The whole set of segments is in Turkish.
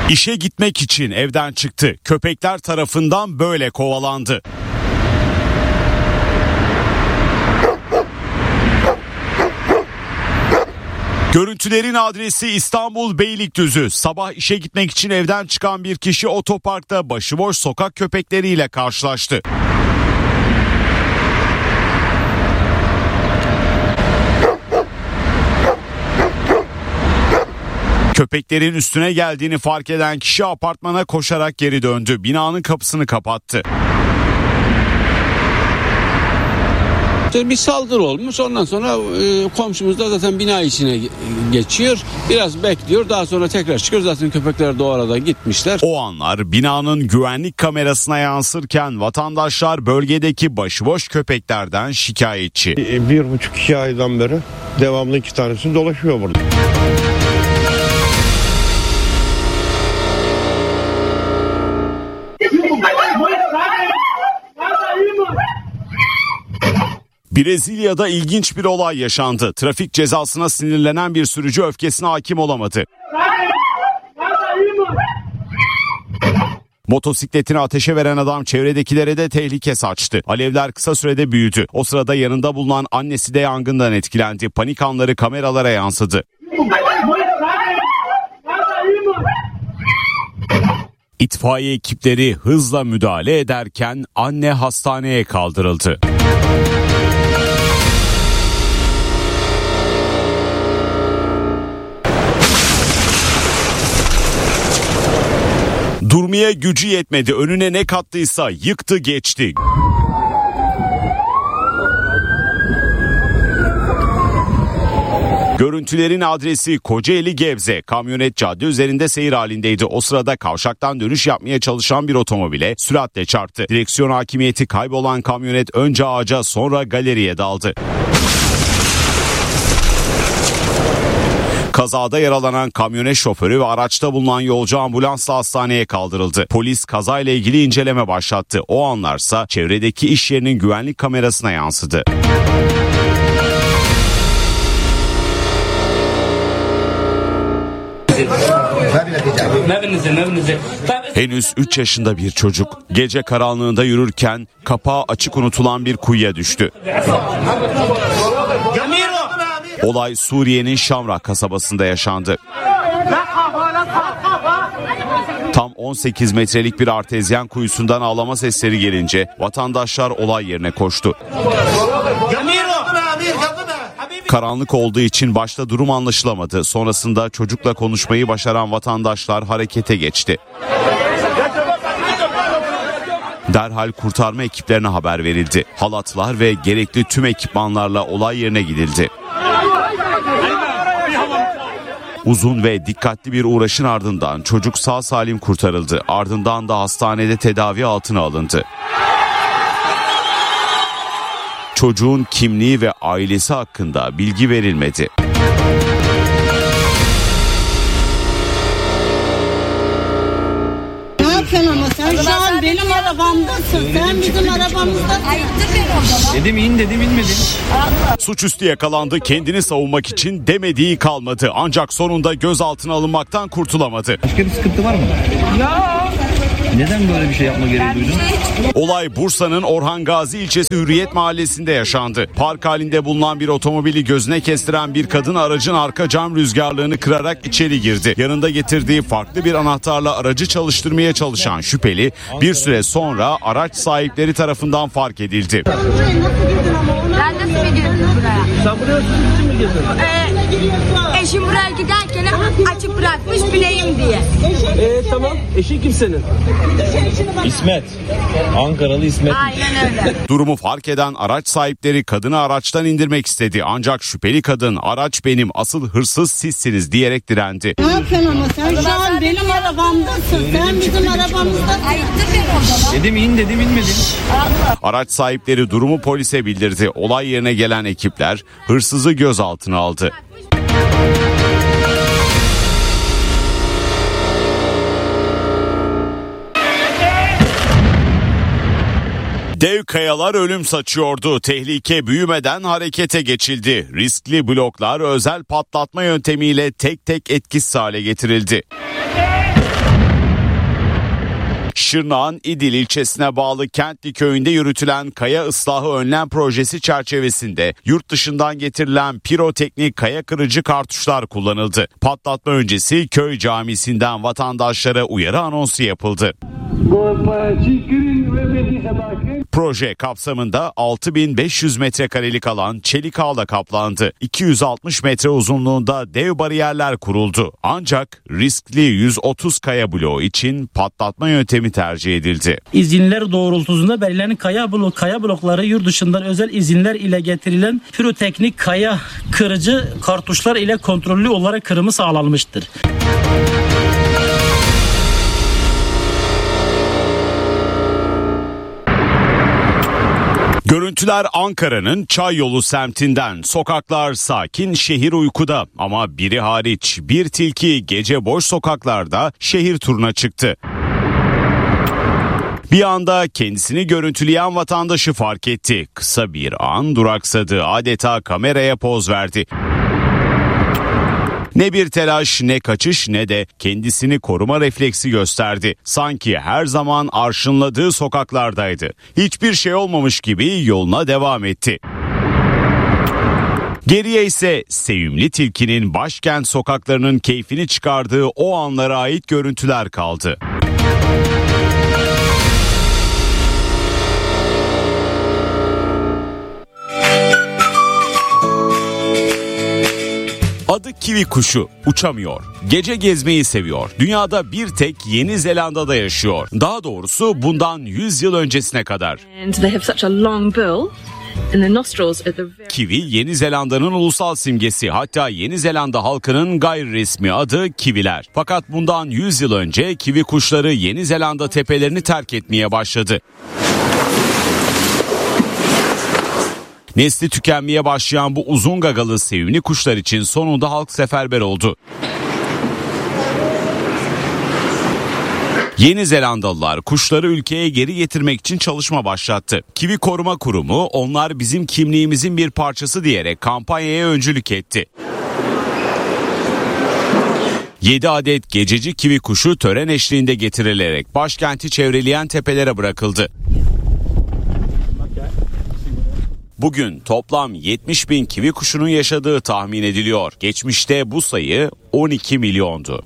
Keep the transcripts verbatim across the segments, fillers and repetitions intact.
İşe gitmek için evden çıktı. Köpekler tarafından böyle kovalandı. Görüntülerin adresi İstanbul Beylikdüzü. Sabah işe gitmek için evden çıkan bir kişi otoparkta başıboş sokak köpekleriyle karşılaştı. Köpeklerin üstüne geldiğini fark eden kişi apartmana koşarak geri döndü. Binanın kapısını kapattı. Bir saldırı olmuş. Ondan sonra e, komşumuz da zaten bina içine geçiyor. Biraz bekliyor. Daha sonra tekrar çıkıyor. Zaten köpekler de o arada gitmişler. O anlar binanın güvenlik kamerasına yansırken vatandaşlar bölgedeki başıboş köpeklerden şikayetçi. Bir buçuk iki aydan beri devamlı iki tanesi dolaşıyor burada. Brezilya'da ilginç bir olay yaşandı. Trafik cezasına sinirlenen bir sürücü öfkesine hakim olamadı. Motosikletini ateşe veren adam çevredekilere de tehlike saçtı. Alevler kısa sürede büyüdü. O sırada yanında bulunan annesi de yangından etkilendi. Panik anları kameralara yansıdı. İtfaiye ekipleri hızla müdahale ederken anne hastaneye kaldırıldı. Durmaya gücü yetmedi. Önüne ne kattıysa yıktı geçti. Görüntülerin adresi Kocaeli Gebze. Kamyonet cadde üzerinde seyir halindeydi. O sırada kavşaktan dönüş yapmaya çalışan bir otomobile süratle çarptı. Direksiyon hakimiyeti kaybolan kamyonet önce ağaca sonra galeriye daldı. Kazada yaralanan kamyonet şoförü ve araçta bulunan yolcu ambulansla hastaneye kaldırıldı. Polis kazayla ilgili inceleme başlattı. O anlarsa çevredeki iş yerinin güvenlik kamerasına yansıdı. Henüz üç yaşında bir çocuk gece karanlığında yürürken kapağı açık unutulan bir kuyuya düştü. Olay Suriye'nin Şamrak kasabasında yaşandı. Tam on sekiz metrelik bir artezyen kuyusundan ağlama sesleri gelince vatandaşlar olay yerine koştu. Karanlık olduğu için başta durum anlaşılamadı. Sonrasında çocukla konuşmayı başaran vatandaşlar harekete geçti. Derhal kurtarma ekiplerine haber verildi. Halatlar ve gerekli tüm ekipmanlarla olay yerine gidildi. Uzun ve dikkatli bir uğraşın ardından çocuk sağ salim kurtarıldı. Ardından da hastanede tedavi altına alındı. Çocuğun kimliği ve ailesi hakkında bilgi verilmedi. Ne yapıyorsun ama sen şu an benim arabamdasın. Sen bizim arabamızdasın. Dedim in dedim inmedin. Suçüstü yakalandı, kendini savunmak için demediği kalmadı. Ancak sonunda gözaltına alınmaktan kurtulamadı. Başka bir sıkıntı var mı? Ya. Neden böyle bir şey yapma gereği duydun? Olay Bursa'nın Orhan Gazi ilçesi Hürriyet Mahallesi'nde yaşandı. Park halinde bulunan bir otomobili gözüne kestiren bir kadın aracın arka cam rüzgarlığını kırarak içeri girdi. Yanında getirdiği farklı bir anahtarla aracı çalıştırmaya çalışan şüpheli bir süre sonra araç sahipleri tarafından fark edildi. Ben nasıl bir girdim buraya? Sen buraya sürücü mü girdin? Ee, eşim buraya giderken açık bırakmış bileyim diye. Eee tamam. Eşin kim senin? İsmet. Ankaralı İsmet. Aynen öyle. Durumu fark eden araç sahipleri kadını araçtan indirmek istedi. Ancak şüpheli kadın araç benim, asıl hırsız sizsiniz diyerek direndi. Ne yapıyorsun ama sen şu an benim arabamdasın. Sen bizim arabamızdasın. Dedim in dedim inmedin. Araç sahipleri durumu polise bildirdi. Olay yerine gelen ekipler hırsızı gözaltına aldı. Dev kayalar ölüm saçıyordu. Tehlike büyümeden harekete geçildi. Riskli bloklar özel patlatma yöntemiyle tek tek etkisiz hale getirildi. Şırnak'ın İdil ilçesine bağlı Kentli köyünde yürütülen kaya ıslahı önlem projesi çerçevesinde yurt dışından getirilen piroteknik kaya kırıcı kartuşlar kullanıldı. Patlatma öncesi köy camisinden vatandaşlara uyarı anonsu yapıldı. Proje kapsamında altı bin beş yüz metrekarelik alan çelik ağla kaplandı. iki yüz altmış metre uzunluğunda dev bariyerler kuruldu. Ancak riskli yüz otuz kaya bloğu için patlatma yöntemi tercih edildi. İzinler doğrultusunda belirlenen kaya blok kaya blokları yurt dışından özel izinler ile getirilen piroteknik kaya kırıcı kartuşlar ile kontrollü olarak kırımı sağlanmıştır. Görüntüler Ankara'nın Çayyolu semtinden. Sokaklar sakin, şehir uykuda ama biri hariç bir tilki gece boş sokaklarda şehir turuna çıktı. Bir anda kendisini görüntüleyen vatandaşı fark etti. Kısa bir an duraksadı, adeta kameraya poz verdi. Ne bir telaş, ne kaçış, ne de kendisini koruma refleksi gösterdi. Sanki her zaman arşınladığı sokaklardaydı. Hiçbir şey olmamış gibi yoluna devam etti. Geriye ise sevimli tilkinin başkent sokaklarının keyfini çıkardığı o anlara ait görüntüler kaldı. Adı kivi kuşu, uçamıyor. Gece gezmeyi seviyor. Dünyada bir tek Yeni Zelanda'da yaşıyor. Daha doğrusu bundan yüz yıl öncesine kadar. Kivi Yeni Zelanda'nın ulusal simgesi, hatta Yeni Zelanda halkının gayri resmi adı kiviler. Fakat bundan yüz yıl önce kivi kuşları Yeni Zelanda tepelerini terk etmeye başladı. Nesli tükenmeye başlayan bu uzun gagalı sevimli kuşlar için sonunda halk seferber oldu. Yeni Zelandalılar kuşları ülkeye geri getirmek için çalışma başlattı. Kivi Koruma Kurumu onlar bizim kimliğimizin bir parçası diyerek kampanyaya öncülük etti. yedi adet gececi kivi kuşu tören eşliğinde getirilerek başkenti çevreleyen tepelere bırakıldı. Bugün toplam yetmiş bin kivi kuşunun yaşadığı tahmin ediliyor. Geçmişte bu sayı on iki milyondu.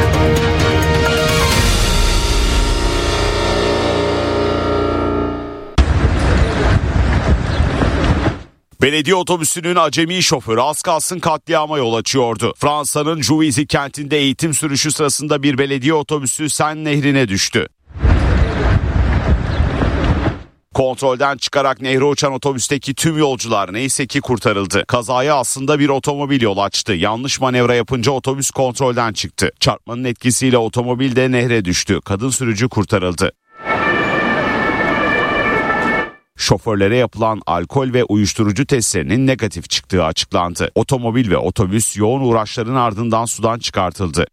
Belediye otobüsünün acemi şoförü az kalsın katliama yol açıyordu. Fransa'nın Juvisy kentinde eğitim sürüşü sırasında bir belediye otobüsü Sen Nehri'ne düştü. Kontrolden çıkarak nehre uçan otobüsteki tüm yolcular neyse ki kurtarıldı. Kazaya aslında bir otomobil yol açtı. Yanlış manevra yapınca otobüs kontrolden çıktı. Çarpmanın etkisiyle otomobil de nehre düştü. Kadın sürücü kurtarıldı. Şoförlere yapılan alkol ve uyuşturucu testlerinin negatif çıktığı açıklandı. Otomobil ve otobüs yoğun uğraşların ardından sudan çıkartıldı.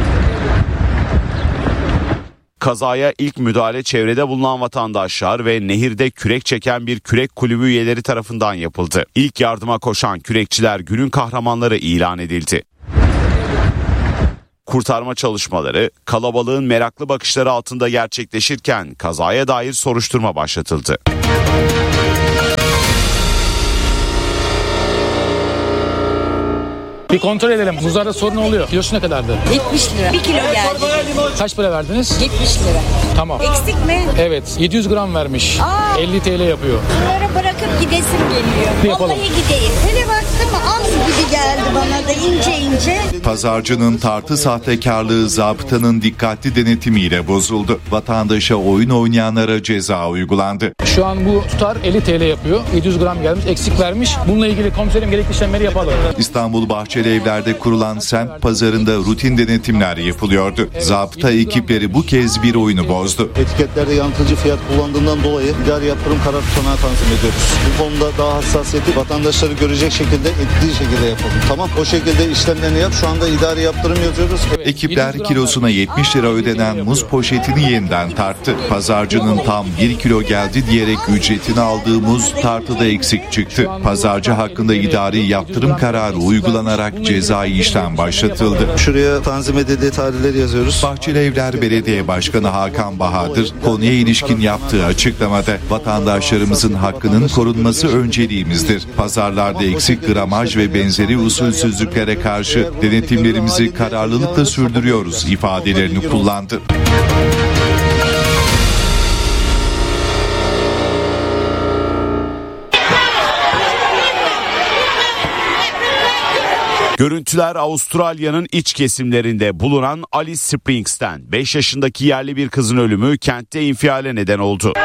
Kazaya ilk müdahale çevrede bulunan vatandaşlar ve nehirde kürek çeken bir kürek kulübü üyeleri tarafından yapıldı. İlk yardıma koşan kürekçiler günün kahramanları ilan edildi. Kurtarma çalışmaları kalabalığın meraklı bakışları altında gerçekleşirken kazaya dair soruşturma başlatıldı. Bir kontrol edelim. Buzlarda sorun oluyor. Kilosu ne kadardı? yetmiş lira. bir kilo geldi. Kaç para verdiniz? yetmiş lira. Tamam. Eksik mi? Evet. yedi yüz gram vermiş. Aa. elli T L yapıyor. Bunları bırakıp gidesim geliyor. Ne yapalım? Vallahi gideyim. Hele baktım az gibi geldi bana da ince ince. Pazarcının tartı sahtekarlığı zabıtanın dikkatli denetimiyle bozuldu. Vatandaşa oyun oynayanlara ceza uygulandı. Şu an bu tutar elli T L yapıyor. yedi yüz gram gelmiş. Eksik vermiş. Bununla ilgili komiserim gerekli işlemleri yapalım. İstanbul Bahçeli Evler'de kurulan semt pazarında rutin denetimler yapılıyordu. Zabıta ekipleri bu kez bir oyunu bozdu. Etiketlerde yanıltıcı fiyat kullandığından dolayı idari yaptırım kararı tutanağı tanzim ediyoruz. Bu konuda daha hassasiyeti vatandaşları görecek şekilde, ettiği şekilde yapalım. Tamam, o şekilde işlemlerini yap. Şu anda idari yaptırım yazıyoruz. Ekipler kilosuna yetmiş lira ödenen muz poşetini yeniden tarttı. Pazarcının tam bir kilo geldi diyerek ücretini aldığı muz tartıda eksik çıktı. Pazarcı hakkında idari yaptırım kararı uygulanarak alınarak cezai işlem başlatıldı. Şuraya tanzim edildiği tarihleri yazıyoruz. Bahçelievler Belediye Başkanı Hakan Bahadır konuya ilişkin yaptığı açıklamada vatandaşlarımızın hakkının korunması önceliğimizdir. Pazarlarda eksik gramaj ve benzeri usulsüzlüklere karşı denetimlerimizi kararlılıkla sürdürüyoruz ifadelerini kullandı. Görüntüler Avustralya'nın iç kesimlerinde bulunan Alice Springs'ten. beş yaşındaki yerli bir kızın ölümü kentte infiale neden oldu.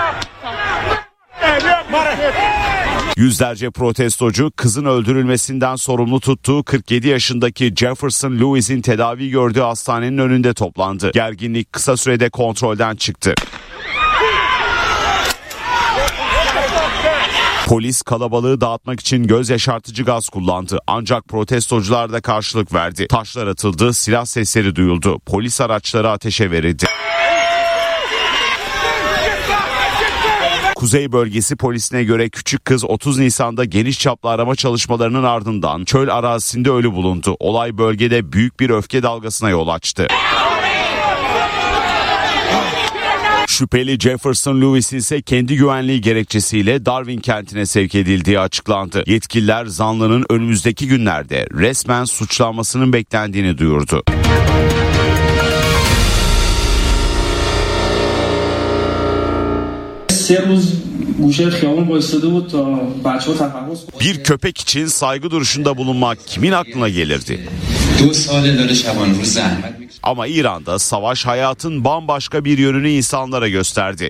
Yüzlerce protestocu kızın öldürülmesinden sorumlu tuttuğu kırk yedi yaşındaki Jefferson Lewis'in tedavi gördüğü hastanenin önünde toplandı. Gerginlik kısa sürede kontrolden çıktı. Polis kalabalığı dağıtmak için göz yaşartıcı gaz kullandı. Ancak protestocular da karşılık verdi. Taşlar atıldı, silah sesleri duyuldu. Polis araçları ateşe verildi. Kuzey Bölgesi Polisi'ne göre küçük kız otuz Nisan'da geniş çaplı arama çalışmalarının ardından çöl arazisinde ölü bulundu. Olay bölgede büyük bir öfke dalgasına yol açtı. Şüpheli Jefferson Lewis ise kendi güvenliği gerekçesiyle Darwin kentine sevk edildiği açıklandı. Yetkililer zanlının önümüzdeki günlerde resmen suçlanmasının beklendiğini duyurdu. Bir köpek için saygı duruşunda bulunmak kimin aklına gelirdi? Ama İran'da savaş hayatın bambaşka bir yönünü insanlara gösterdi.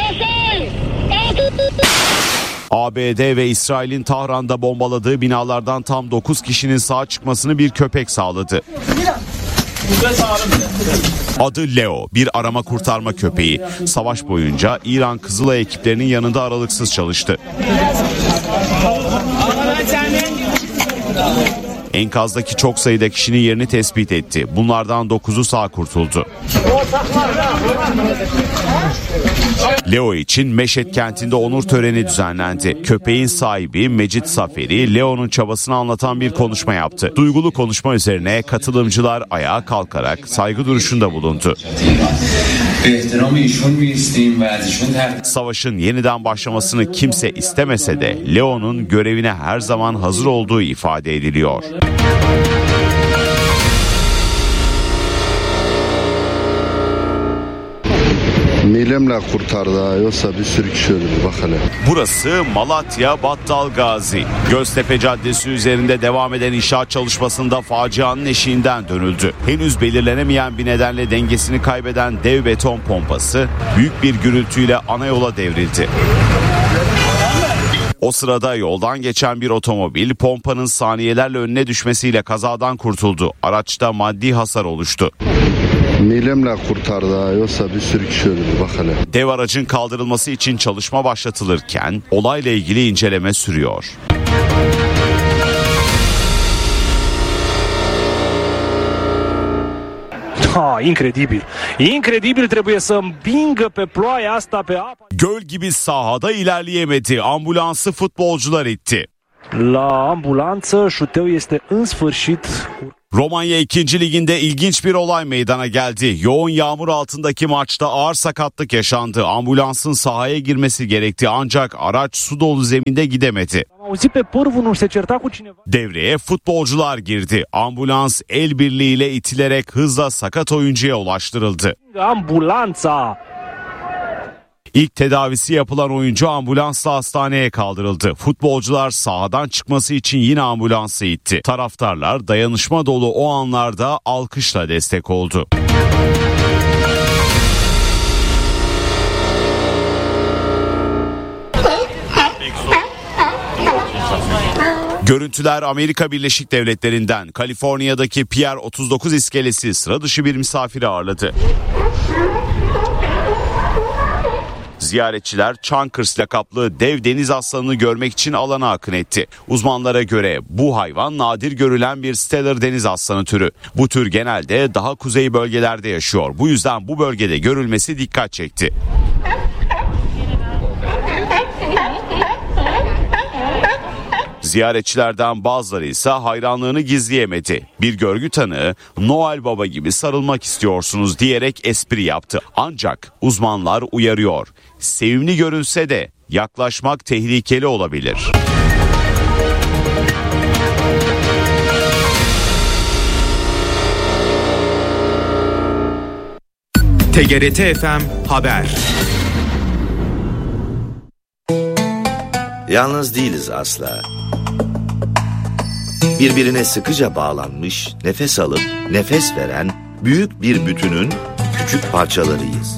A B D ve İsrail'in Tahran'da bombaladığı binalardan tam dokuz kişinin sağ çıkmasını bir köpek sağladı. Adı Leo, bir arama kurtarma köpeği. Savaş boyunca İran Kızılay ekiplerinin yanında aralıksız çalıştı. Enkazdaki çok sayıda kişinin yerini tespit etti. Bunlardan dokuzu sağ kurtuldu. Leo için Meşet kentinde onur töreni düzenlendi. Köpeğin sahibi Mecit Saferi, Leo'nun çabasını anlatan bir konuşma yaptı. Duygulu konuşma üzerine katılımcılar ayağa kalkarak saygı duruşunda bulundu. Savaşın yeniden başlamasını kimse istemese de Leo'nun görevine her zaman hazır olduğu ifade ediliyor. Milemle kurtardı, yoksa bir sürü kişi öldü, bak hele. Burası Malatya Battal Gazi. Göztepe Caddesi üzerinde devam eden inşaat çalışmasında facianın eşiğinden dönüldü. Henüz belirlenemeyen bir nedenle dengesini kaybeden dev beton pompası büyük bir gürültüyle ana yola devrildi. O sırada yoldan geçen bir otomobil pompanın saniyelerle önüne düşmesiyle kazadan kurtuldu. Araçta maddi hasar oluştu. Milemle kurtardı, yoksa bir sürü kişi öldü, bak hele. Dev aracın kaldırılması için çalışma başlatılırken olayla ilgili inceleme sürüyor. Ha, incredibil. Incredibil, trebuie să împingă pe ploaia asta pe apă. Göl gibi sahada ilerleyemedi. Ambulansı futbolcular itti. La ambulanță, șuteu este în sfârșit. Romanya ikinci Ligi'nde ilginç bir olay meydana geldi. Yoğun yağmur altındaki maçta ağır sakatlık yaşandı. Ambulansın sahaya girmesi gerekti ancak araç su dolu zeminde gidemedi. Devreye futbolcular girdi. Ambulans el birliğiyle itilerek hızla sakat oyuncuya ulaştırıldı. Ambulanța. İlk tedavisi yapılan oyuncu ambulansla hastaneye kaldırıldı. Futbolcular sahadan çıkması için yine ambulansı itti. Taraftarlar dayanışma dolu o anlarda alkışla destek oldu. Görüntüler Amerika Birleşik Devletleri'nden. Kaliforniya'daki Pier otuz dokuz iskelesi sıra dışı bir misafiri ağırladı. Ziyaretçiler Chunkers lakaplı dev deniz aslanını görmek için alana akın etti. Uzmanlara göre bu hayvan nadir görülen bir Steller deniz aslanı türü. Bu tür genelde daha kuzey bölgelerde yaşıyor. Bu yüzden bu bölgede görülmesi dikkat çekti. Ziyaretçilerden bazıları ise hayranlığını gizleyemedi. Bir görgü tanığı Noel Baba gibi sarılmak istiyorsunuz diyerek espri yaptı. Ancak uzmanlar uyarıyor. Sevimli görünse de yaklaşmak tehlikeli olabilir. T G R T F M Haber. Yalnız değiliz asla. Birbirine sıkıca bağlanmış, nefes alıp nefes veren büyük bir bütünün küçük parçalarıyız.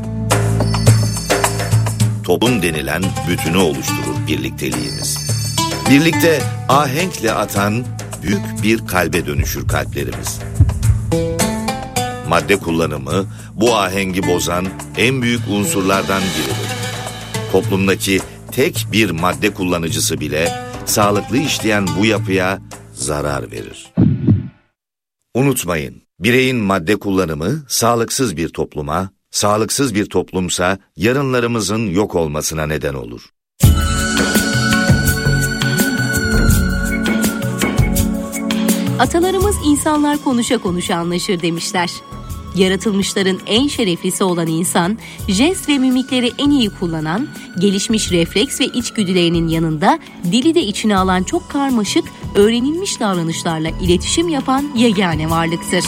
Toplum denilen bütünü oluşturur birlikteliğimiz. Birlikte ahenkle atan büyük bir kalbe dönüşür kalplerimiz. Madde kullanımı bu ahengi bozan en büyük unsurlardan biridir. Toplumdaki tek bir madde kullanıcısı bile sağlıklı işleyen bu yapıya zarar verir. Unutmayın, bireyin madde kullanımı sağlıksız bir topluma, sağlıksız bir toplumsa yarınlarımızın yok olmasına neden olur. Atalarımız insanlar konuşa konuşa anlaşır demişler. Yaratılmışların en şereflisi olan insan, jest ve mimikleri en iyi kullanan, gelişmiş refleks ve içgüdülerinin yanında dili de içine alan çok karmaşık, öğrenilmiş davranışlarla iletişim yapan yegane varlıktır.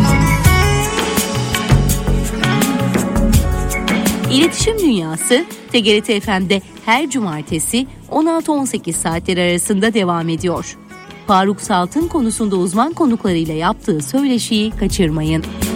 İletişim Dünyası, T G R T F M'de her cumartesi on altı on sekiz saatleri arasında devam ediyor. Faruk Salt'ın konusunda uzman konuklarıyla yaptığı söyleşiyi kaçırmayın.